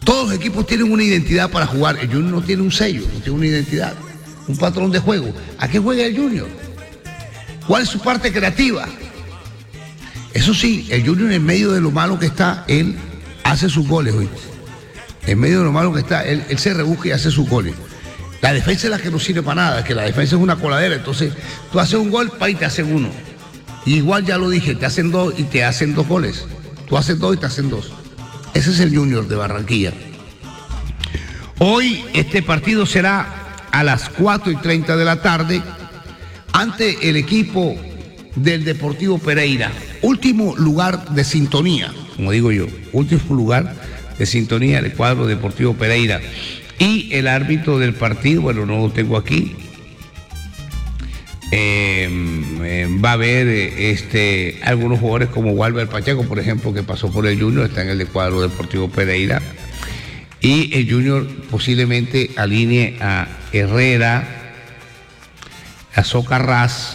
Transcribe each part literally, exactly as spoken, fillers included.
Todos los equipos tienen una identidad para jugar. El Junior no tiene un sello, no tiene una identidad, un patrón de juego. ¿A qué juega el Junior? ¿Cuál es su parte creativa? Eso sí, el Junior en medio de lo malo que está, él hace sus goles hoy. En medio de lo malo que está, él, él se rebusca y hace sus goles. La defensa es la que no sirve para nada, que la defensa es una coladera. Entonces, tú haces un gol, pa, y te hacen uno. Y igual ya lo dije, te hacen dos y te hacen dos goles. Tú haces dos y te hacen dos. Ese es el Junior de Barranquilla. Hoy este partido será a las cuatro y treinta de la tarde ante el equipo del Deportivo Pereira. Último lugar de sintonía, como digo yo, último lugar de sintonía del cuadro Deportivo Pereira. Y el árbitro del partido, bueno, no lo tengo aquí, eh, eh, va a haber eh, este, algunos jugadores como Walter Pacheco, por ejemplo, que pasó por el Junior, está en el cuadro Deportivo Pereira. Y el Junior posiblemente alinee a Herrera, a Socarrás,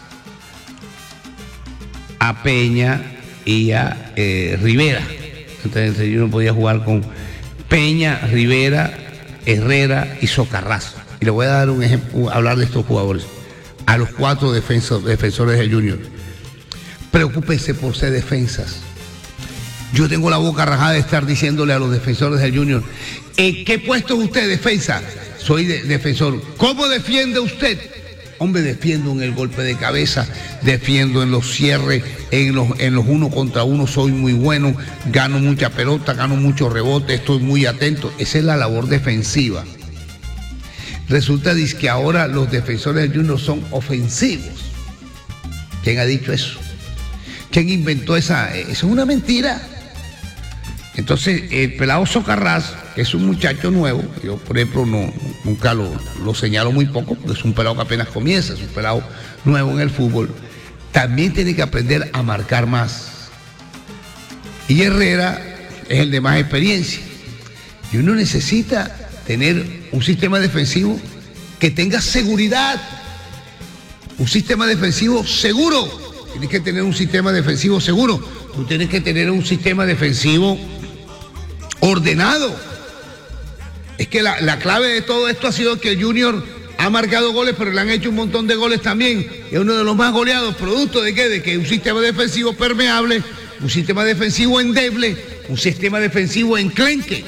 a Peña y a eh, Rivera. Entonces el Junior podía jugar con Peña, Rivera, Herrera y Socarrás. Y le voy a dar un ejemplo, hablar de estos jugadores. A los cuatro defensor, defensores del Junior. Preocúpense por ser defensas. Yo tengo la boca rajada de estar diciéndole a los defensores del Junior, ¿en qué puesto es usted, defensa? Soy de, defensor. ¿Cómo defiende usted? Hombre, defiendo en el golpe de cabeza, defiendo en los cierres, en los, en los uno contra uno soy muy bueno, gano mucha pelota, gano mucho rebote, estoy muy atento. Esa es la labor defensiva. Resulta que ahora los defensores del Junior son ofensivos. ¿Quién ha dicho eso? ¿Quién inventó esa? Eso es una mentira. Entonces, el pelado Socarrás, que es un muchacho nuevo, yo por ejemplo no, nunca lo, lo señalo muy poco, porque es un pelado que apenas comienza, es un pelado nuevo en el fútbol, también tiene que aprender a marcar más. Y Herrera es el de más experiencia. Y uno necesita tener un sistema defensivo que tenga seguridad, un sistema defensivo seguro. Tienes que tener un sistema defensivo seguro. Tú tienes que tener un sistema defensivo ordenado. Es que la, la clave de todo esto ha sido que el Junior ha marcado goles, pero le han hecho un montón de goles también. Es uno de los más goleados. ¿Producto de qué? De que un sistema defensivo permeable, un sistema defensivo endeble, un sistema defensivo enclenque.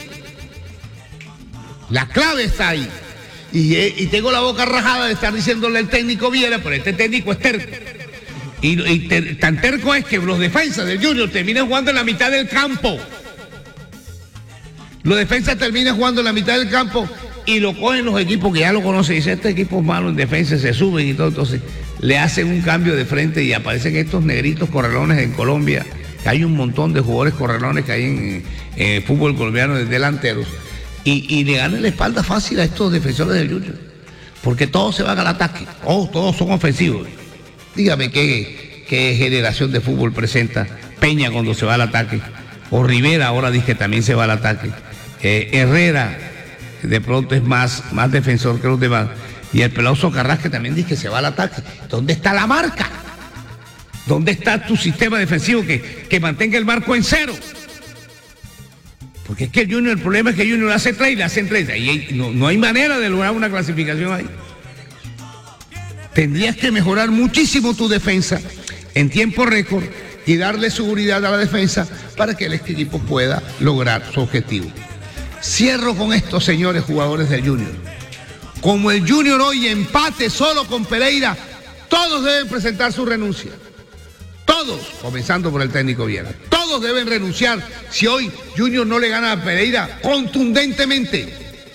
La clave está ahí. Y, y tengo la boca rajada de estar diciéndole al técnico Viera, pero este técnico es terco. Y, y ter, tan terco es que los defensas del Junior terminan jugando en la mitad del campo. Los defensas terminan jugando en la mitad del campo y lo cogen los equipos que ya lo conocen. Y dicen, este equipo es malo en defensa, se suben y todo. Entonces le hacen un cambio de frente y aparecen estos negritos correlones en Colombia. Que hay un montón de jugadores correlones que hay en, en el fútbol colombiano de delanteros. Y, y le ganan la espalda fácil a estos defensores del Junior. Porque todos se van al ataque. Oh, todos son ofensivos. Dígame qué, qué generación de fútbol presenta Peña cuando se va al ataque. O Rivera ahora dice que también se va al ataque. Eh, Herrera de pronto es más, más defensor que los demás. Y el pelado Socarrás que también dice que se va al ataque. ¿Dónde está la marca? ¿Dónde está tu sistema defensivo que, que mantenga el marco en cero? Porque es que el Junior, el problema es que el Junior hace tres y le hacen tres. Y no, no hay manera de lograr una clasificación ahí. Tendrías que mejorar muchísimo tu defensa en tiempo récord y darle seguridad a la defensa para que el equipo pueda lograr su objetivo. Cierro con esto, señores jugadores del Junior. Como el Junior hoy empate solo con Pereira, todos deben presentar su renuncia. Todos, comenzando por el técnico Viera. Todos deben renunciar si hoy Junior no le gana a Pereira contundentemente.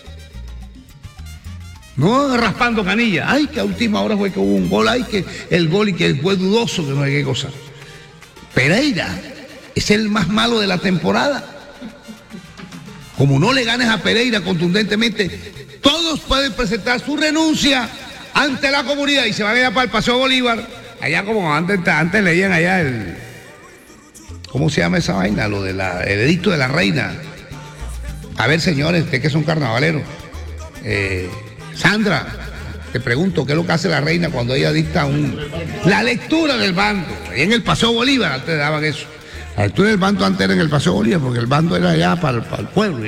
No raspando canilla. Ay, que a última hora fue que hubo un gol. Ay, que el gol y que fue dudoso, que no hay qué cosa. Pereira es el más malo de la temporada. Como no le ganes a Pereira contundentemente, todos pueden presentar su renuncia ante la comunidad y se van allá para el Paseo Bolívar. Allá como antes, antes leían allá el... ¿Cómo se llama esa vaina? Lo del edicto de la reina. A ver, señores, ustedes que son carnavaleros. Eh, Sandra, te pregunto, ¿qué es lo que hace la reina cuando ella dicta un... La lectura del bando. Ahí en el Paseo Bolívar antes daban eso. La lectura del bando antes era en el Paseo Bolívar, porque el bando era allá para, para el pueblo.